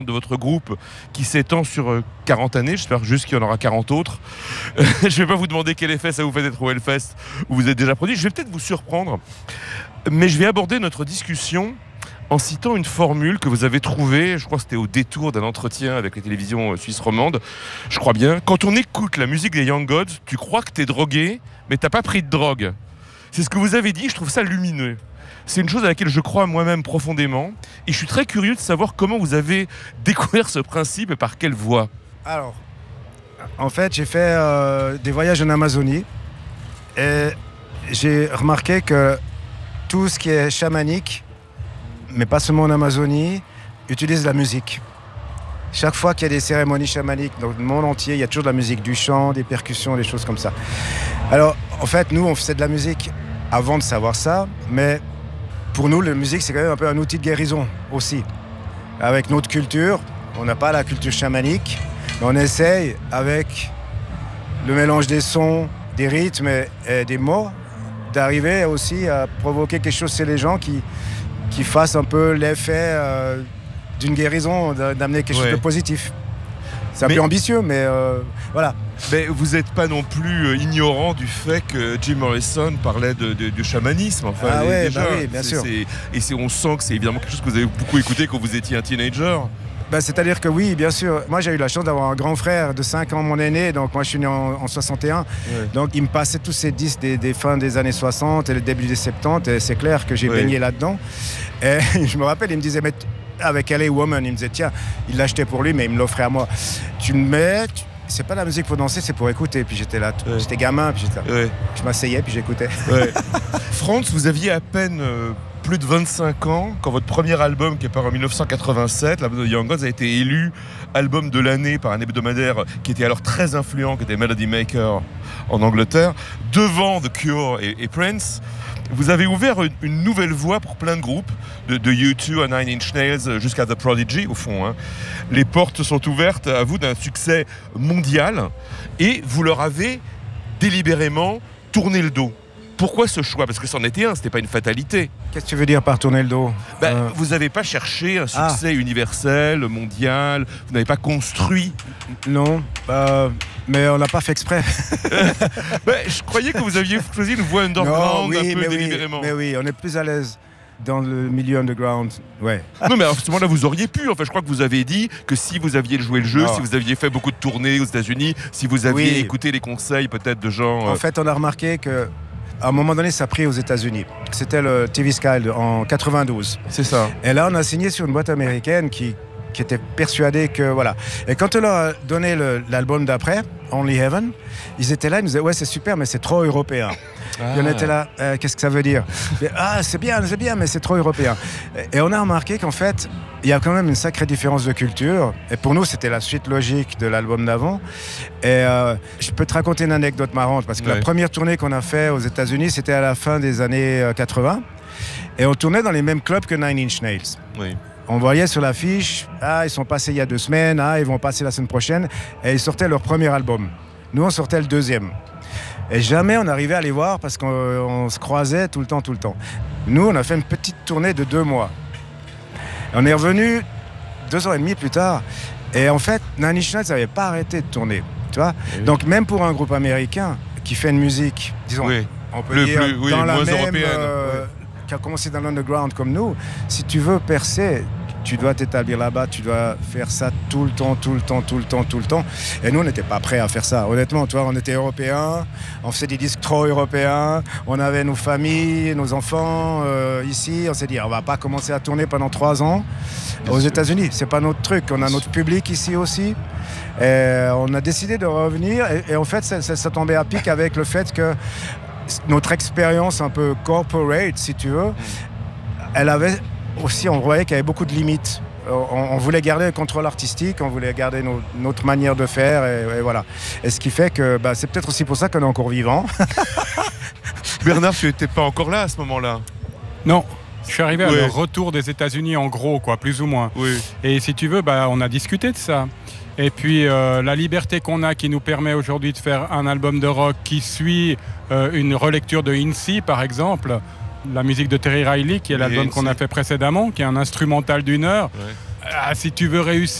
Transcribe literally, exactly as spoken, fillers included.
de votre groupe qui s'étend sur quarante années, j'espère juste qu'il y en aura quarante autres. Je ne vais pas vous demander quel effet ça vous fait d'être au Hellfest où vous êtes déjà produit, je vais peut-être vous surprendre, mais je vais aborder notre discussion en citant une formule que vous avez trouvée, je crois que c'était au détour d'un entretien avec les télévisions suisses romandes, je crois bien. Quand on écoute la musique des Young Gods, tu crois que t'es drogué, mais t'as pas pris de drogue. C'est ce que vous avez dit, je trouve ça lumineux. C'est une chose à laquelle je crois moi-même profondément, et je suis très curieux de savoir comment vous avez découvert ce principe et par quelle voie. Alors, en fait, j'ai fait euh, des voyages en Amazonie, et j'ai remarqué que tout ce qui est chamanique, mais pas seulement en Amazonie, utilise la musique. Chaque fois qu'il y a des cérémonies chamaniques dans le monde entier, il y a toujours de la musique, du chant, des percussions, des choses comme ça. Alors, en fait, nous, on faisait de la musique avant de savoir ça, mais pour nous, la musique, c'est quand même un peu un outil de guérison aussi. Avec notre culture, on n'a pas la culture chamanique, mais on essaye, avec le mélange des sons, des rythmes et, et des mots, d'arriver aussi à provoquer quelque chose chez les gens qui, qui fasse un peu l'effet euh, d'une guérison, d'amener quelque ouais. chose de positif. C'est un mais, peu ambitieux, mais euh, voilà. Mais vous n'êtes pas non plus euh, ignorant du fait que Jim Morrison parlait de, de, de chamanisme. Enfin, ah ouais, déjà, bah oui, bien c'est, sûr. C'est, et c'est, on sent que c'est évidemment quelque chose que vous avez beaucoup écouté quand vous étiez un teenager. Bah, c'est-à-dire que oui, bien sûr. Moi, j'ai eu la chance d'avoir un grand frère de cinq ans, mon aîné. Donc, moi, je suis né en, en soixante et un. Ouais. Donc, il me passait tous ces disques des, des fins des années soixante et le début des soixante-dix. Et c'est clair que j'ai ouais. baigné là-dedans. Et je me rappelle, il me disait, mais avec L A Woman, il me disait, tiens, il l'achetait pour lui, mais il me l'offrait à moi. Tu me mets... Tu... C'est pas la musique pour danser, c'est pour écouter. Puis j'étais là, ouais. j'étais gamin, puis j'étais là. Ouais. Je m'asseyais, puis j'écoutais. Ouais. Franz, vous aviez à peine euh, plus de vingt-cinq ans quand votre premier album, qui est paru en dix-neuf cent quatre-vingt-sept, l'album de Young Gods, a été élu album de l'année par un hebdomadaire qui était alors très influent, qui était Melody Maker en Angleterre, devant The Cure et, et Prince. Vous avez ouvert une, une nouvelle voie pour plein de groupes, de, de U deux à Nine Inch Nails jusqu'à The Prodigy, au fond. Hein. Les portes sont ouvertes à vous d'un succès mondial et vous leur avez délibérément tourné le dos. Pourquoi ce choix ? Parce que c'en était un, c'était pas une fatalité. Qu'est-ce que tu veux dire par tourner le dos ? ben, euh... Vous n'avez pas cherché un succès ah. universel, mondial, vous n'avez pas construit. Non, euh, mais on l'a pas fait exprès. ben, je croyais que vous aviez choisi une voie underground, non, oui, un peu mais délibérément. Oui, mais oui, on est plus à l'aise dans le milieu underground, ouais. Non mais à ce moment-là vous auriez pu, enfin je crois que vous avez dit que si vous aviez joué le jeu, non. si vous aviez fait beaucoup de tournées aux États-Unis, si vous aviez oui. écouté les conseils peut-être de gens... En euh... fait on a remarqué que à un moment donné, ça a pris aux États-Unis. C'était le T V Sky en quatre-vingt-douze. C'est ça. Et là, on a signé sur une boîte américaine qui, qui était persuadée que voilà. Et quand on leur a donné le, l'album d'après, Only Heaven, ils étaient là, ils nous disaient ouais, c'est super, mais c'est trop européen. Ah. Et on était là, euh, qu'est-ce que ça veut dire ? Et, ah, c'est bien, c'est bien, mais c'est trop européen. Et, et on a remarqué qu'en fait, il y a quand même une sacrée différence de culture. Et pour nous, c'était la suite logique de l'album d'avant. Et euh, je peux te raconter une anecdote marrante, parce que ouais. la première tournée qu'on a fait aux États-Unis, c'était à la fin des années quatre-vingts. Et on tournait dans les mêmes clubs que Nine Inch Nails. Oui. On voyait sur l'affiche, ah, ils sont passés il y a deux semaines, ah, ils vont passer la semaine prochaine. Et ils sortaient leur premier album. Nous, on sortait le deuxième. Et jamais on arrivait à les voir parce qu'on on se croisait tout le temps, tout le temps. Nous, on a fait une petite tournée de deux mois. On est revenu deux ans et demi plus tard. Et en fait, Nine Inch Nails n'avait pas arrêté de tourner. Tu vois ? Oui. Donc même pour un groupe américain qui fait une musique, disons, oui. on peut le dire plus, oui, dans la moins même, européenne, euh, oui. qui a commencé dans l'underground comme nous, si tu veux percer, tu dois t'établir là-bas, tu dois faire ça tout le temps, tout le temps, tout le temps, tout le temps. Et nous, on n'était pas prêts à faire ça. Honnêtement, tu vois, on était européens, on faisait des disques trop européens, on avait nos familles, nos enfants euh, ici. On s'est dit, on va pas commencer à tourner pendant trois ans aux États-Unis. C'est pas notre truc. On a notre public ici aussi. Et on a décidé de revenir. Et, et en fait, ça, ça, ça tombait à pic avec le fait que notre expérience un peu corporate, si tu veux, elle avait aussi, on voyait qu'il y avait beaucoup de limites. On, on voulait garder le contrôle artistique, on voulait garder nos, notre manière de faire, et, et voilà. Et ce qui fait que bah, c'est peut-être aussi pour ça qu'on est encore vivant. Bernard, tu n'étais pas encore là à ce moment-là ? Non. Je suis arrivé oui. à le retour des États-Unis en gros, quoi, plus ou moins. Oui. Et si tu veux, bah, on a discuté de ça. Et puis euh, la liberté qu'on a qui nous permet aujourd'hui de faire un album de rock qui suit euh, une relecture de Incy, par exemple, la musique de Terry Riley, qui est l'album qu'on a fait précédemment, qui est un instrumental d'une heure. Ouais. Ah, si tu veux réussir